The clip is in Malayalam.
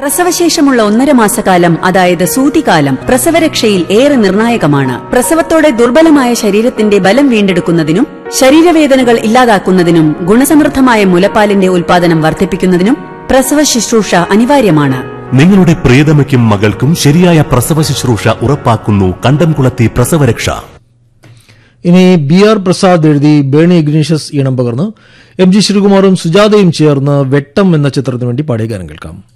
പ്രസവശേഷമുള്ള 1.5 മാസക്കാലം, അതായത് സൂതികാലം, പ്രസവരക്ഷയിൽ ഏറെ നിർണായകമാണ്. പ്രസവത്തോടെ ദുർബലമായ ശരീരത്തിന്റെ ബലം വീണ്ടെടുക്കുന്നതിനും ശരീരവേദനകൾ ഇല്ലാതാക്കുന്നതിനും ഗുണസമൃദ്ധമായ മുലപ്പാലിന്റെ ഉൽപാദനം വർദ്ധിപ്പിക്കുന്നതിനും പ്രസവ ശുശ്രൂഷ അനിവാര്യമാണ്. നിങ്ങളുടെ പ്രിയതമയ്ക്കും മകൾക്കും ശരിയായ പ്രസവ ശുശ്രൂഷ ഉറപ്പാക്കുന്നു കണ്ടംകുളത്തി പ്രസവരക്ഷ. ഇനി ബി ആർ പ്രസാദ് എഴുതി ബേണി ഇഗ്നീഷ്യസ് ഈണം പകർന്ന് എം ജി ശ്രീകുമാറും സുജാതയും ചേർന്ന് വെട്ടം എന്ന ചിത്രത്തിനു വേണ്ടി പാടിയ ഗാനം കേൾക്കാം.